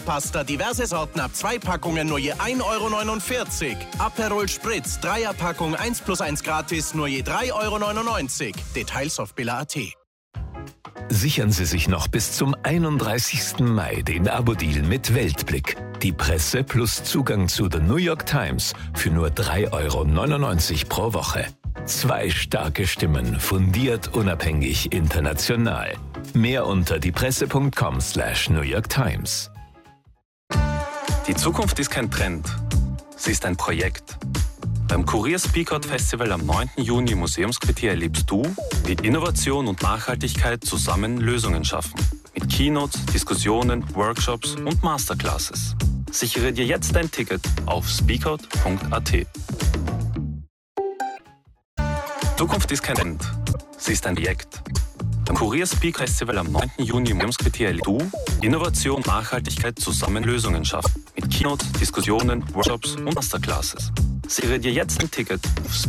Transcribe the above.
Zahnpasta, diverse Sorten ab 2 Packungen nur je 1,49 €. Aperol Spritz, Dreierpackung 1+1 gratis, nur je 3,99 €. Details auf billa.at. Sichern Sie sich noch bis zum 31. Mai den Abo-Deal mit Weltblick. Die Presse plus Zugang zu The New York Times für nur 3,99 € pro Woche. 2 starke Stimmen, fundiert, unabhängig, international. Mehr unter diepresse.com/New York Times. Die Zukunft ist kein Trend, sie ist ein Projekt. Beim Kurier Speakout Festival am 9. Juni im Museumsquartier erlebst du, wie Innovation und Nachhaltigkeit zusammen Lösungen schaffen. Mit Keynotes, Diskussionen, Workshops und Masterclasses. Sichere dir jetzt dein Ticket auf speakout.at. Zukunft ist kein Trend, sie ist ein Projekt. Beim Kurier Speak Festival am 9. Juni im Museumsquartier erlebst du, Innovation und Nachhaltigkeit zusammen Lösungen schaffen. Mit Keynotes, Diskussionen, Workshops und Masterclasses. Sichere dir jetzt ein Ticket auf